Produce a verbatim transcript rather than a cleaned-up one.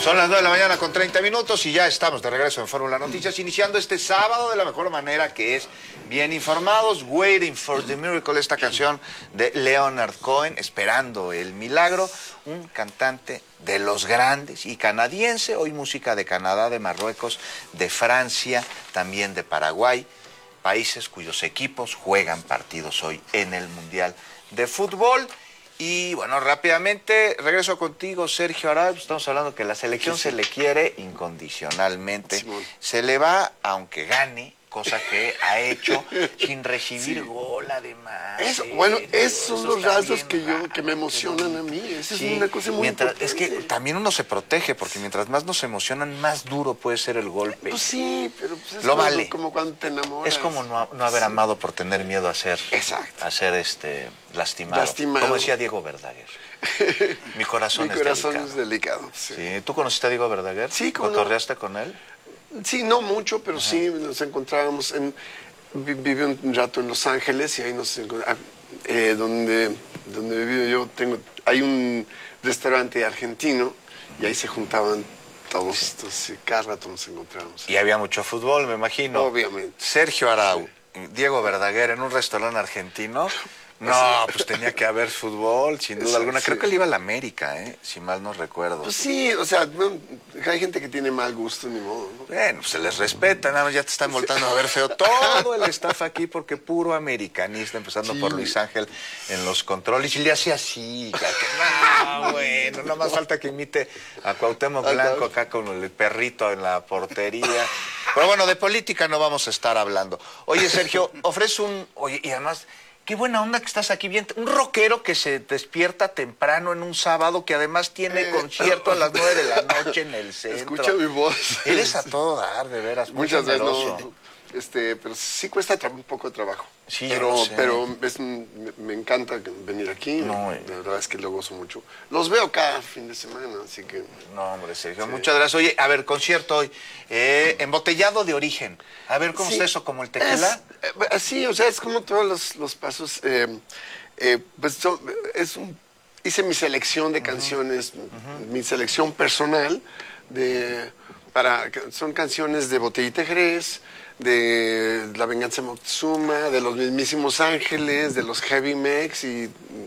Son las nueve de la mañana con treinta minutos y ya estamos de regreso en Fórmula Noticias, iniciando este sábado de la mejor manera, que es bien informados. Waiting for the Miracle, esta canción de Leonard Cohen, esperando el milagro, un cantante de los grandes y canadiense, hoy música de Canadá, de Marruecos, de Francia, también de Paraguay, países cuyos equipos juegan partidos hoy en el Mundial de Fútbol. Y bueno, rápidamente regreso contigo, Sergio Arau. Estamos hablando que la selección sí, sí. se le quiere incondicionalmente. Sí, bueno. Se le va aunque gane, cosa que ha hecho sin recibir sí. gol además. Eso, bueno, esos son los rasgos que yo que me emocionan a mí. Esa sí. es una cosa muy mientras, importante. Es que también uno se protege, porque mientras más nos emocionan, más duro puede ser el golpe. Pues sí, pero pues es Lo como, vale. como cuando te enamoras. Es como no, no haber sí. amado por tener miedo a ser, Exacto. a ser este, lastimado. lastimado. Como decía Diego Verdaguer. Mi corazón, Mi es, corazón delicado. es delicado. Sí. Sí. ¿Tú conociste a Diego Verdaguer? Sí, ¿cómo ¿Cotorreaste no? con él? Sí, no mucho, pero Ajá. sí nos encontrábamos en... Viví un rato en Los Ángeles y ahí nos encontramos, eh, donde, donde vivo yo, tengo, hay un restaurante argentino y ahí se juntaban todos estos, y cada rato nos encontrábamos. Y había mucho fútbol, me imagino. Obviamente. Sergio Arau, sí. Diego Verdaguer en un restaurante argentino. No, pues tenía que haber fútbol, sin duda alguna. Creo que él iba a la América, ¿eh? Si mal no recuerdo. Pues sí, o sea, no, hay gente que tiene mal gusto, ni modo, ¿no? Bueno, pues se les respeta, nada más ya te están voltando sí. a ver feo todo el staff aquí, porque puro americanista, empezando sí. por Luis Ángel en los controles, y le hacía así, ya que, no, bueno, no más falta que imite a Cuauhtémoc Blanco acá con el perrito en la portería. Pero bueno, de política no vamos a estar hablando. Oye, Sergio, ofrece un... Oye, y además... Qué buena onda que estás aquí bien. Un rockero que se despierta temprano en un sábado, que además tiene eh, concierto a las nueve de la noche en el centro. Escucha mi voz. Eres a todo dar, de veras. Muchas veces no. Este, pero sí cuesta un poco de trabajo. Sí, pero, yo sé. pero es, me, me encanta venir aquí. No, la verdad es que lo gozo mucho. Los veo cada fin de semana, así que... No, hombre, Sergio, sí. muchas gracias. Oye, a ver, concierto hoy. Eh, embotellado de origen. A ver, ¿cómo sí, está eso? ¿Como el tequila? Es, eh, sí, o sea, es como todos los, los pasos. Eh, eh, pues son, es un, hice mi selección de uh-huh. canciones, uh-huh. mi selección personal de... Para, son canciones de Botellita Jerez, de La Venganza Moctezuma, de los mismísimos Ángeles, de los Heavy Mex y